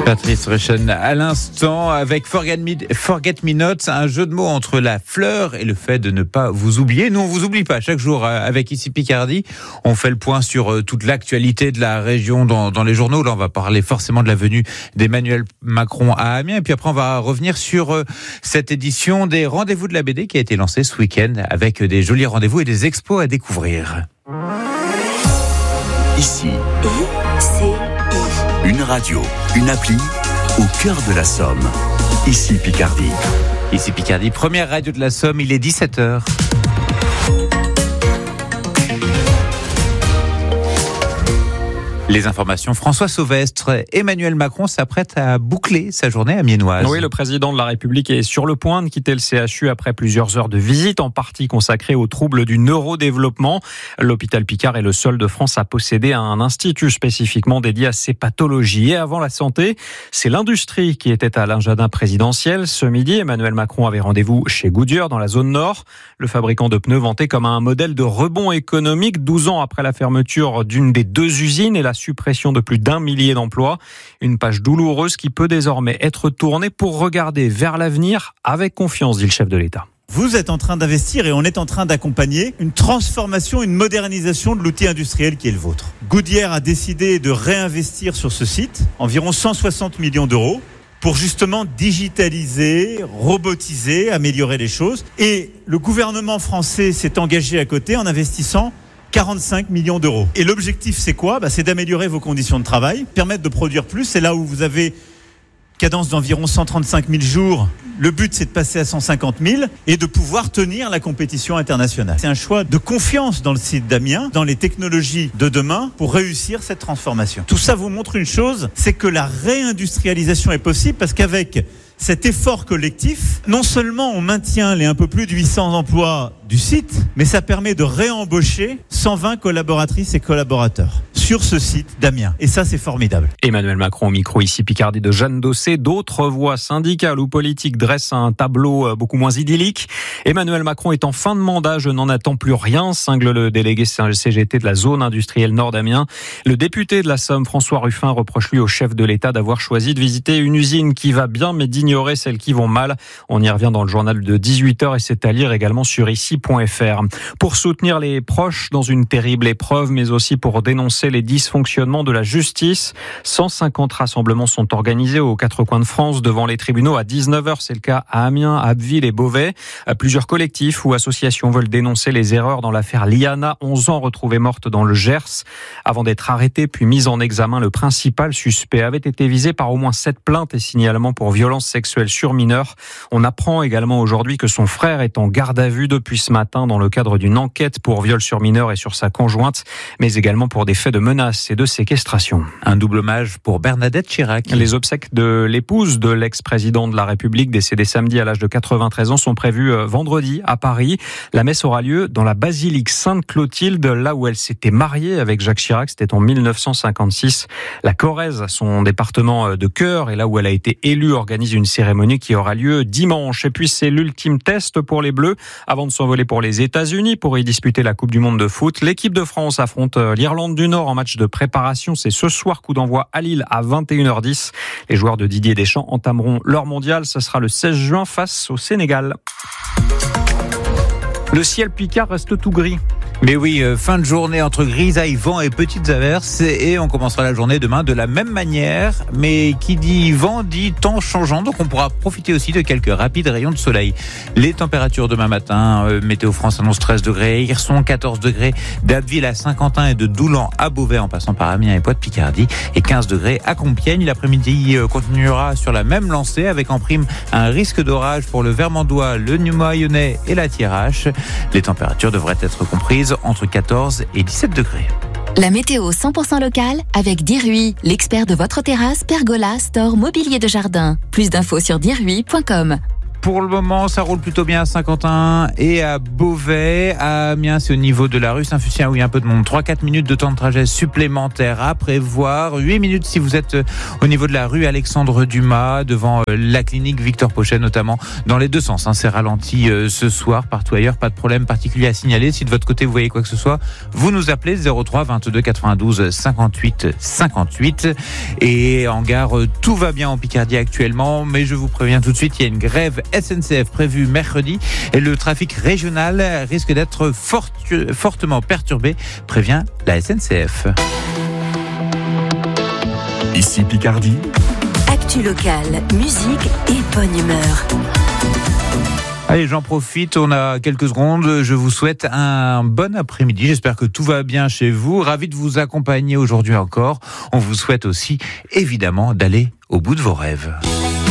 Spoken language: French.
Patrice Rechen à l'instant avec Forget Me Not, un jeu de mots entre la fleur et le fait de ne pas vous oublier. Nous, on vous oublie pas. Chaque jour, avec Ici Picardie, on fait le point sur toute l'actualité de la région dans les journaux. Là, on va parler forcément de la venue d'Emmanuel Macron à Amiens. Et puis après, on va revenir sur cette édition des Rendez-vous de la BD qui a été lancée ce week-end avec des jolis rendez-vous et des expos à découvrir. Ici, une radio, une appli au cœur de la Somme. Ici Picardie. Ici Picardie, première radio de la Somme, il est 17h. Les informations, François Sauvestre. Emmanuel Macron s'apprête à boucler sa journée amiénoise. Oui, le président de la République est sur le point de quitter le CHU après plusieurs heures de visite, en partie consacrée aux troubles du neurodéveloppement. L'hôpital Picard est le seul de France à posséder un institut spécifiquement dédié à ces pathologies. Et avant la santé, c'est l'industrie qui était à l'agenda présidentiel. Ce midi, Emmanuel Macron avait rendez-vous chez Goodyear dans la zone nord. Le fabricant de pneus vanté comme un modèle de rebond économique 12 ans après la fermeture d'une des deux usines et la suppression de plus d'1 millier d'emplois. Une page douloureuse qui peut désormais être tournée pour regarder vers l'avenir avec confiance, dit le chef de l'État. Vous êtes en train d'investir et on est en train d'accompagner une transformation, une modernisation de l'outil industriel qui est le vôtre. Goodyear a décidé de réinvestir sur ce site environ 160 millions d'euros pour justement digitaliser, robotiser, améliorer les choses. Et le gouvernement français s'est engagé à côté en investissant 45 millions d'euros. Et l'objectif, c'est quoi ? C'est d'améliorer vos conditions de travail, permettre de produire plus. C'est là où vous avez cadence d'environ 135 000 jours. Le but, c'est de passer à 150 000 et de pouvoir tenir la compétition internationale. C'est un choix de confiance dans le site d'Amiens, dans les technologies de demain pour réussir cette transformation. Tout ça vous montre une chose, c'est que la réindustrialisation est possible parce qu'avec cet effort collectif, non seulement on maintient les un peu plus de 800 emplois du site, mais ça permet de réembaucher 120 collaboratrices et collaborateurs sur ce site d'Amiens. Et ça, c'est formidable. Emmanuel Macron au micro ici Picardie de Jeanne Dossé. D'autres voix syndicales ou politiques dressent un tableau beaucoup moins idyllique. Emmanuel Macron est en fin de mandat, je n'en attends plus rien, cingle le délégué CGT de la zone industrielle nord d'Amiens. Le député de la Somme, François Ruffin, reproche lui au chef de l'État d'avoir choisi de visiter une usine qui va bien, mais d'ignorer celles qui vont mal. On y revient dans le journal de 18h et c'est à lire également sur ici.fr. Pour soutenir les proches dans une terrible épreuve, mais aussi pour dénoncer les dysfonctionnements de la justice, 150 rassemblements sont organisés aux quatre coins de France devant les tribunaux à 19h. C'est le cas à Amiens, Abbeville et Beauvais. Plusieurs collectifs ou associations veulent dénoncer les erreurs dans l'affaire Liana, 11 ans retrouvée morte dans le Gers. Avant d'être arrêté puis mis en examen, le principal suspect avait été visé par au moins 7 plaintes et signalements pour violences sexuelles sur mineurs. On apprend également aujourd'hui que son frère est en garde à vue depuis ce matin dans le cadre d'une enquête pour viol sur mineur et sur sa conjointe, mais également pour des faits de menaces et de séquestration. Un double hommage pour Bernadette Chirac. Les obsèques de l'épouse de l'ex-président de la République, décédé samedi à l'âge de 93 ans, sont prévues vendredi à Paris. La messe aura lieu dans la basilique Sainte-Clotilde, là où elle s'était mariée avec Jacques Chirac. C'était en 1956. La Corrèze, son département de cœur, et là où elle a été élue, organise une cérémonie qui aura lieu dimanche. Et puis c'est l'ultime test pour les Bleus avant de s'envoler pour les États-Unis pour y disputer la Coupe du Monde de foot. L'équipe de France affronte l'Irlande du Nord en match de préparation. C'est ce soir, coup d'envoi à Lille à 21h10. Les joueurs de Didier Deschamps entameront leur mondial. Ce sera le 16 juin face au Sénégal. Le ciel picard reste tout gris. Mais oui, fin de journée entre grisaille, vent et petites averses. Et on commencera la journée demain de la même manière. Mais qui dit vent dit temps changeant. Donc on pourra profiter aussi de quelques rapides rayons de soleil. Les températures demain matin, Météo France annonce 13 degrés. Hirson, 14 degrés. d'Abbeville à Saint-Quentin et de Doulan à Beauvais en passant par Amiens et Poix-de-Picardie. Et 15 degrés à Compiègne. L'après-midi continuera sur la même lancée avec en prime un risque d'orage pour le Vermandois, le Noyonnais et la Thiérache. Les températures devraient être comprises entre 14 et 17 degrés. La météo 100% locale avec Dirui, l'expert de votre terrasse, pergola, store, mobilier de jardin. Plus d'infos sur dirui.com. pour le moment, ça roule plutôt bien à Saint-Quentin et à Beauvais. À Amiens, c'est au niveau de la rue Saint-Fucien où il y a un peu de monde. 3-4 minutes de temps de trajet supplémentaire à prévoir. 8 minutes si vous êtes au niveau de la rue Alexandre Dumas, devant la clinique Victor Pochet, notamment dans les deux sens. C'est ralenti ce soir, partout ailleurs. Pas de problème particulier à signaler. Si de votre côté vous voyez quoi que ce soit, vous nous appelez 03 22 92 58 58. Et en gare, tout va bien en Picardie actuellement, mais je vous préviens tout de suite, il y a une grève SNCF prévue mercredi et le trafic régional risque d'être fortement perturbé, prévient la SNCF. Ici Picardie. Actu locale, musique et bonne humeur. Allez, j'en profite, on a quelques secondes. Je vous souhaite un bon après-midi. J'espère que tout va bien chez vous. Ravi de vous accompagner aujourd'hui encore. On vous souhaite aussi, évidemment, d'aller au bout de vos rêves.